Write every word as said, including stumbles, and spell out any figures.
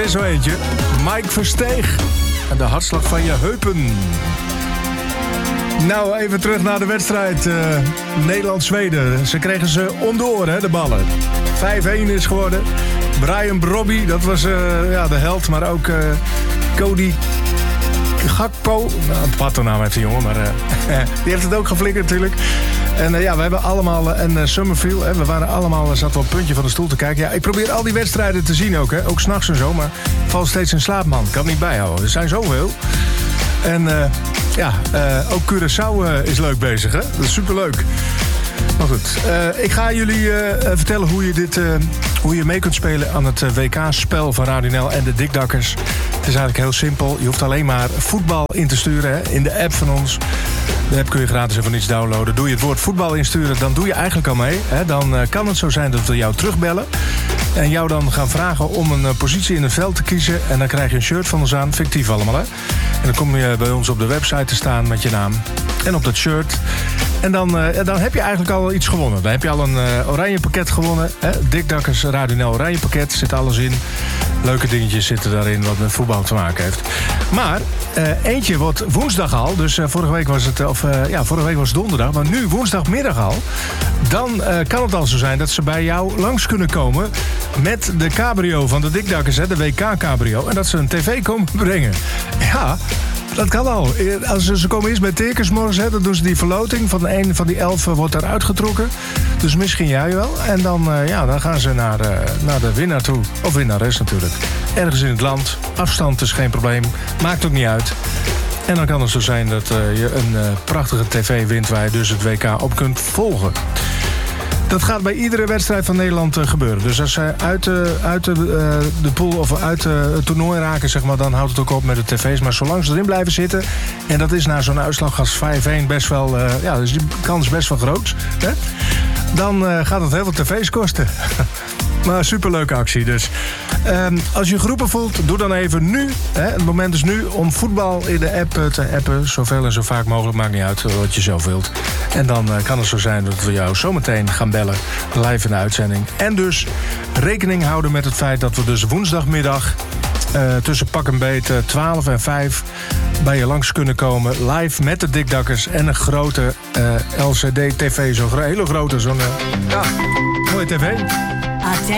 weer zo eentje. Mike Versteeg. En de hartslag van je heupen. Nou, even terug naar de wedstrijd. Uh, Nederland-Zweden. Ze kregen ze om de oren, hè, de ballen. vijf-een is geworden. Brian Brobby, dat was uh, ja, de held. Maar ook uh, Cody Gakpo. Nou, een patternaam heeft die jongen, maar uh, die heeft het ook geflikkerd natuurlijk. En uh, ja, we hebben allemaal... Uh, en uh, Summerfield, hè, we waren allemaal... Uh, zaten op het puntje van de stoel te kijken. Ja, ik probeer al die wedstrijden te zien ook, hè. Ook 's nachts en zo, maar ik val steeds in slaap, man. Ik kan het niet bijhouden. Er zijn zoveel. En uh, ja, uh, ook Curaçao uh, is leuk bezig, hè. Dat is superleuk. Maar goed, uh, ik ga jullie uh, vertellen hoe je, dit, uh, hoe je mee kunt spelen aan het uh, W K-spel van Radio N L en de Dikdakkers. Het is eigenlijk heel simpel. Je hoeft alleen maar voetbal in te sturen, hè, in de app van ons. De app kun je gratis even iets downloaden. Doe je het woord voetbal insturen, dan doe je eigenlijk al mee. Hè. Dan uh, kan het zo zijn dat we jou terugbellen. En jou dan gaan vragen om een uh, positie in het veld te kiezen. En dan krijg je een shirt van ons aan, fictief allemaal, hè. En dan kom je bij ons op de website te staan met je naam. En op dat shirt. En dan, uh, dan heb je eigenlijk al iets gewonnen. Dan heb je al een uh, oranje pakket gewonnen. Hè? Dikdakkers Radio N L oranje pakket. Er zit alles in. Leuke dingetjes zitten daarin wat met voetbal te maken heeft. Maar uh, eentje wordt woensdag al. Dus uh, vorige week was het uh, of, uh, ja, vorige week was het donderdag. Maar nu woensdagmiddag al. Dan uh, kan het al zo zijn dat ze bij jou langs kunnen komen met de cabrio van de Dikdakkers, hè, de W K-cabrio. En dat ze een tv komen brengen. Ja, dat kan al. Als ze, ze komen eerst bij Tekers morgens, hè, dan doen ze die verloting. Van de een van die elf wordt daar uitgetrokken. Dus misschien jij wel. En dan, uh, ja, dan gaan ze naar, uh, naar de winnaar toe. Of winnares natuurlijk. Ergens in het land. Afstand is geen probleem. Maakt ook niet uit. En dan kan het zo zijn dat uh, je een uh, prachtige tv wint waar je dus het W K op kunt volgen. Dat gaat bij iedere wedstrijd van Nederland uh, gebeuren. Dus als ze uit, uh, uit uh, de pool of uit uh, het toernooi raken, zeg maar, dan houdt het ook op met de tv's. Maar zolang ze erin blijven zitten, en dat is na zo'n uitslag als vijf-een best wel... Uh, ja, dus die kans is best wel groot. Hè? Dan uh, gaat het heel veel tv's kosten. Maar superleuke actie dus. Um, als je groepen voelt, doe dan even nu. Hè, het moment is nu om voetbal in de app uh, te appen. Zoveel en zo vaak mogelijk, maakt niet uit wat je zelf wilt. En dan uh, kan het zo zijn dat we jou zometeen gaan bellen. Live in de uitzending. En dus rekening houden met het feit dat we dus woensdagmiddag... Uh, tussen pak en beet uh, twaalf en vijf bij je langs kunnen komen. Live met de Dikdakkers en een grote uh, L C D-tv. Zo'n hele grote, zo'n uh, ja, mooie tv.